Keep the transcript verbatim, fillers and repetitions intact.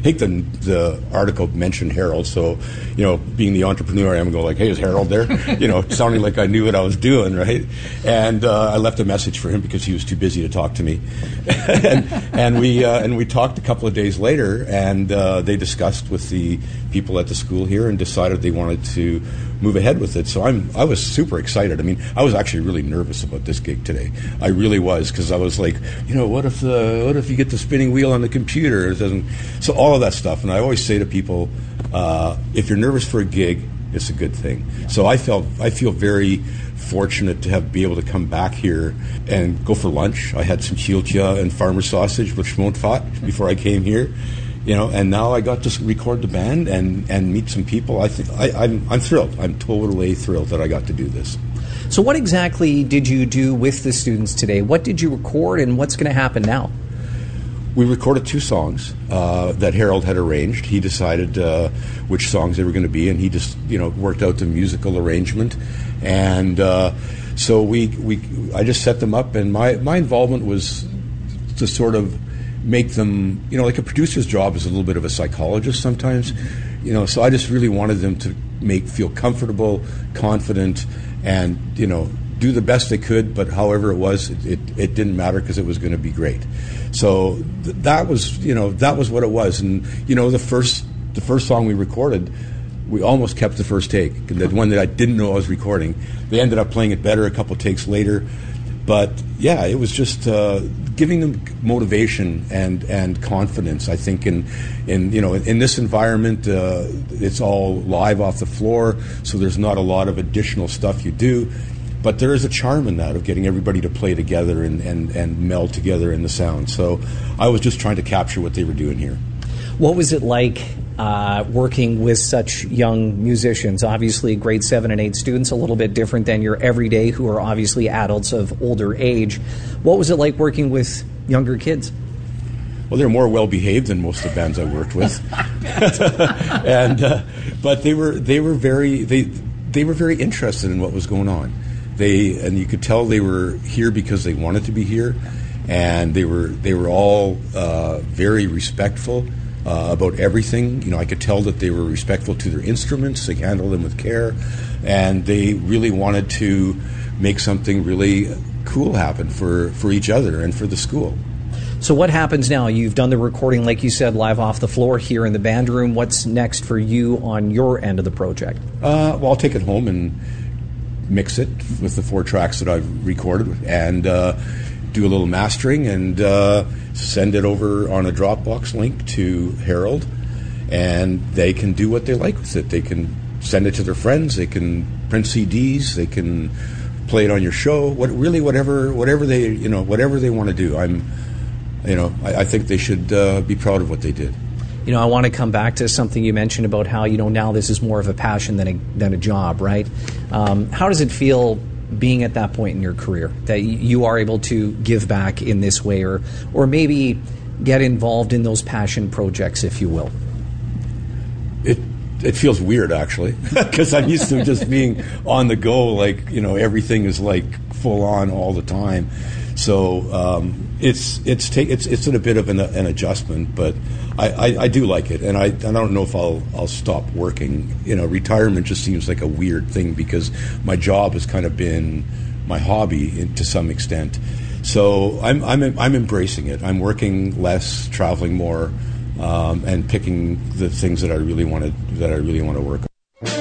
think the the article mentioned Harold, so, you know, being the entrepreneur I am, go like, hey, is Harold there? You know, sounding like I knew what I was doing, right? And uh, I left a message for him because he was too busy to talk to me. and, and we uh, and we talked a couple of days later, and uh, they discussed with the people at the school here and decided they wanted to move ahead with it. So I'm I was super excited. I mean, I was actually really nervous about this gig today. I really was, because I was like, you know, what if the what if you get the spinning wheel on the computer? It doesn't. So all of that stuff. And I always say to people, uh, if you're nervous for a gig, it's a good thing. So I felt I feel very fortunate to have be able to come back here and go for lunch. I had some chilcha and farmer sausage with schmontfat before I came here. You know, and now I got to record the band and, and meet some people. I think I, I'm I'm thrilled. I'm totally thrilled that I got to do this. So, what exactly did you do with the students today? What did you record, and what's going to happen now? We recorded two songs uh, that Harold had arranged. He decided uh, which songs they were going to be, and he just you know worked out the musical arrangement. And uh, so we we I just set them up, and my my involvement was to sort of make them, you know, like a producer's job is a little bit of a psychologist sometimes, you know, so I just really wanted them to make, feel comfortable, confident, and, you know, do the best they could, but however it was, it, it, it didn't matter because it was going to be great. So th- that was, you know, that was what it was. And, you know, the first, the first song we recorded, we almost kept the first take, the one that I didn't know I was recording. They ended up playing it better a couple takes later. But yeah, it was just uh, giving them motivation and, and confidence. I think in in you know in this environment, uh, it's all live off the floor, so there's not a lot of additional stuff you do. But there is a charm in that of getting everybody to play together and, and, and meld together in the sound. So I was just trying to capture what they were doing here. What was it like uh, working with such young musicians? Obviously, grade seven and eight students, a little bit different than your everyday, who are obviously adults of older age. What was it like working with younger kids? Well, they're more well-behaved than most of the bands I worked with, and uh, but they were they were very they they were very interested in what was going on. They and you could tell they were here because they wanted to be here, and they were they were all uh, very respectful. Uh, about everything. You know, I could tell that they were respectful to their instruments, they handled them with care, and they really wanted to make something really cool happen for, for each other and for the school. So what happens now? You've done the recording, like you said, live off the floor here in the band room. What's next for you on your end of the project? Uh, well, I'll take it home and mix it with the four tracks that I've recorded and uh, do a little mastering and uh, send it over on a Dropbox link to Harold, and they can do what they like with it. They can send it to their friends. They can print C Ds. They can play it on your show. What really, whatever, whatever they, you know, whatever they want to do. I'm, you know, I, I think they should uh, be proud of what they did. You know, I want to come back to something you mentioned about how, you know, now this is more of a passion than a than a job, right? Um, how does it feel being at that point in your career that you are able to give back in this way, or or maybe get involved in those passion projects, if you will? It it feels weird, actually, because I'm used to just being on the go, like, you know, everything is like full on all the time. So um, it's it's take it's it's a bit of an, an adjustment, but I, I, I do like it, and I, I don't know if I'll I'll stop working. You know, retirement just seems like a weird thing because my job has kind of been my hobby in, to some extent. So I'm I'm I'm embracing it. I'm working less, traveling more, um, and picking the things that I really want to that I really want to work on.